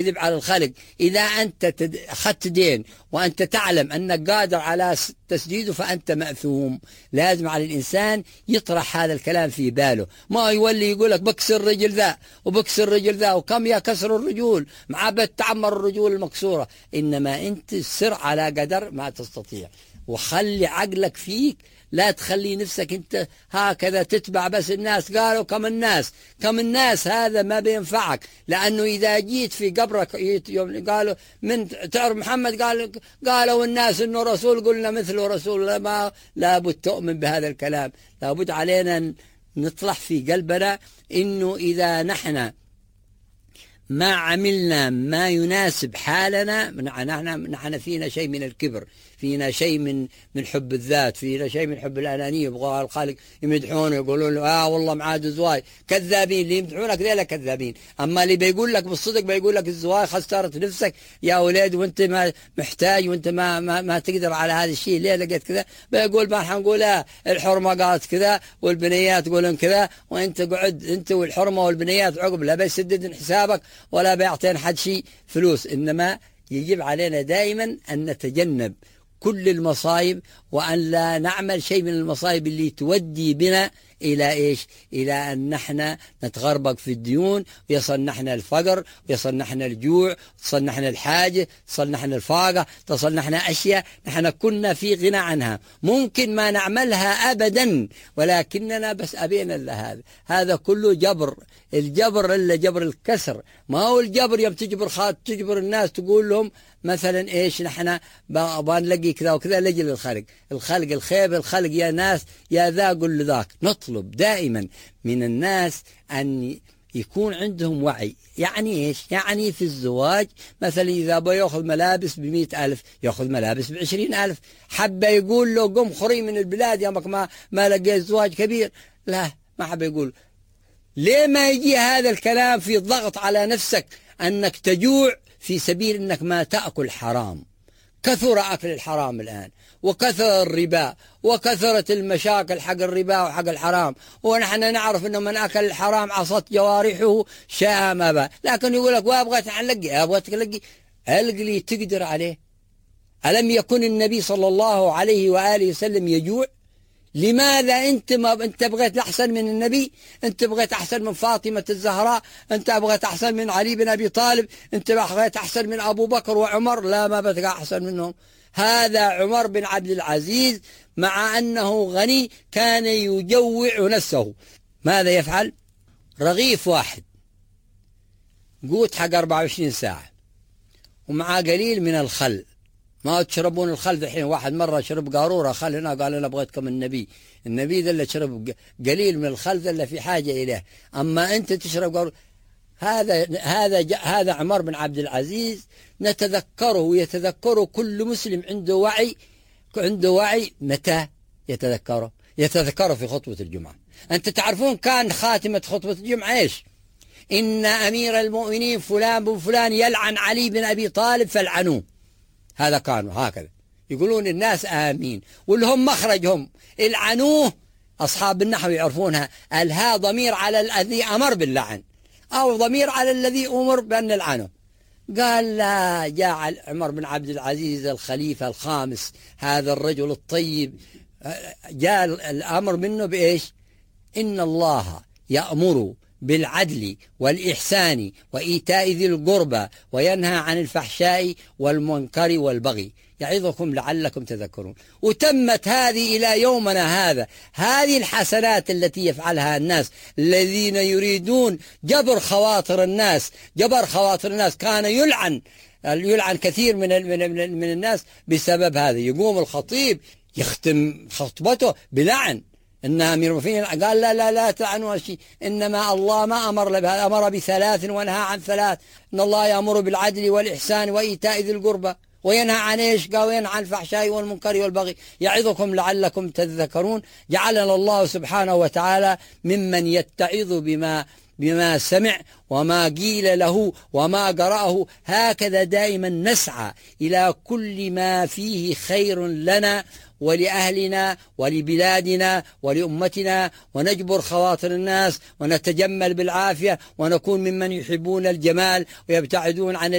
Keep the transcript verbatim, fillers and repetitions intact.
تكذب على الخلق. إذا أنت أخذت دين وأنت تعلم أنك قادر على تسديده فأنت مأثوم. لازم على الإنسان يطرح هذا الكلام في باله، ما يولي يقول لك بكسر رجل ذا وبكسر رجل ذا وكم يا كسر الرجول مع بتعمر الرجول المكسورة. إنما أنت سر على قدر ما تستطيع، وخلي عقلك فيك، لا تخلي نفسك انت هكذا تتبع بس الناس قالوا كم الناس كم الناس. هذا ما بينفعك، لأنه إذا جيت في قبرك يوم قالوا من تعرف محمد قال قالوا الناس إنه رسول، قلنا مثله رسول. ما لابد تؤمن بهذا الكلام. لابد علينا نطلع في قلبنا إنه إذا نحن ما عملنا ما يناسب حالنا، نحن نحن فينا شيء من الكبر، فينا شيء من من حب الذات، فينا شيء من حب الأنانية. يبغى الخالق يمدحونه يقولون له آه والله معاه الزواج. كذابين اللي يمدحونك ذيلا كذابين. أما اللي بيقول لك بالصدق بيقول لك الزواج خسرت نفسك يا ولد وأنت ما محتاج وأنت ما ما, ما تقدر على هذا الشيء، ليه لقيت كذا؟ بيقول ما حنقول آه الحرمة قالت كذا والبنيات يقولون كذا، وأنت قعد أنت والحرمة والبنيات عقب لا بيسدد حسابك ولا بيعطين حد شيء فلوس. إنما يجب علينا دائما أن نتجنب كل المصايب، وأن لا نعمل شيء من المصايب اللي تودي بنا إلى إيش؟ إلى أن نحن نتغربق في الديون، ويصل نحن الفقر، ويصل نحن الجوع، تصل نحن الحاجة، تصل نحن الفاقة، تصل نحن أشياء نحن كنا في غنى عنها ممكن ما نعملها أبدا، ولكننا بس أبينا لهذا. هذا كله جبر. الجبر إلا جبر الكسر، ما هو الجبر يوم تجبر خاط تجبر الناس تقول لهم مثلا إيش نحن بنلاقي كذا وكذا لجل الخلق الخلق الخيب الخلق يا ناس يا ذا قل ذاك. نطلب دائما من الناس أن يكون عندهم وعي. يعني إيش؟ يعني في الزواج مثلا إذا بيأخذ ملابس بمئة ألف يأخذ ملابس بعشرين ألف. حب يقول له قم خري من البلاد يامك ما ما لقيت زواج كبير، لا ما حب يقول. ليه ما يجي هذا الكلام في ضغط على نفسك أنك تجوع في سبيل أنك ما تأكل حرام؟ كثر أكل الحرام الآن، وكثر الربا، وكثرت المشاكل حق الربا وحق الحرام، ونحن نعرف أنه من أكل الحرام عصت جوارحه شاء ما با. لكن يقول لك وابغى تلقي ابغى تلقي القلي تقدر عليه. ألم يكن النبي صلى الله عليه وآله وسلم يجوع؟ لماذا أنت ما أنت بغيت أحسن من النبي؟ أنت بغيت أحسن من فاطمة الزهراء؟ أنت بغيت أحسن من علي بن أبي طالب؟ أنت بغيت أحسن من أبو بكر وعمر؟ لا، ما بتبغى أحسن منهم. هذا عمر بن عبد العزيز مع أنه غني كان يجوع نفسه. ماذا يفعل؟ رغيف واحد قوت حق أربعة وعشرين ساعة ومع قليل من الخل. ما تشربون الخل الحين. واحد مرة شرب قارورة خل هنا قال أنا بغيتكم النبي. النبي ذا اللي شرب قليل من الخل ذا اللي في حاجة إليه، أما أنت تشرب قارورة. هذا هذا هذا عمر بن عبد العزيز نتذكره ويتذكره كل مسلم عنده وعي. عنده وعي متى يتذكره؟ يتذكره في خطبة الجمعة. أنت تعرفون كان خاتمة خطبة الجمعة إيش؟ إن أمير المؤمنين فلان بن فلان يلعن علي بن أبي طالب فالعنوه. هذا كانوا هكذا يقولون الناس آمين، واللي هم مخرجهم العنوه. أصحاب النحو يعرفونها. الها ضمير على الذي أمر باللعن أو ضمير على الذي أمر بأن العنه. قال لا، جاء عمر بن عبد العزيز الخليفة الخامس هذا الرجل الطيب، جاء الأمر منه بإيش؟ إن الله يأمر بالعدل والإحسان وإيتاء ذي القربى وينهى عن الفحشاء والمنكر والبغي يعظكم لعلكم تذكرون. وتمت هذه إلى يومنا هذا. هذه الحسنات التي يفعلها الناس الذين يريدون جبر خواطر الناس. جبر خواطر الناس كان يلعن يلعن كثير من من من الناس بسبب هذا. يقوم الخطيب يختم خطبته بلعن إن أمير المؤمنين قال لا لا لا تلعنوا شيء، إنما الله ما أمر بهذا، أمر بثلاث ونهى عن ثلاث. إن الله يأمر بالعدل والإحسان وإيتاء ذي القربى وينهى عن إيش؟ قال وينهى عن الفحشاء والمنكر والبغي يعظكم لعلكم تذكرون. جعلنا الله سبحانه وتعالى ممن يتعظ بما بما سمع وما قيل له وما قرأه. هكذا دائما نسعى إلى كل ما فيه خير لنا ولأهلنا ولبلادنا ولأمتنا، ونجبر خواطر الناس ونتجمل بالعافية ونكون ممن يحبون الجمال ويبتعدون عن